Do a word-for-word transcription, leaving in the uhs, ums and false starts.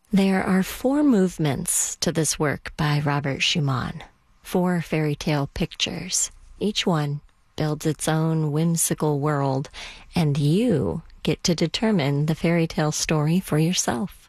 There are four movements to this work by Robert Schumann, four fairy tale pictures. Each one builds its own whimsical world, and you get to determine the fairy tale story for yourself.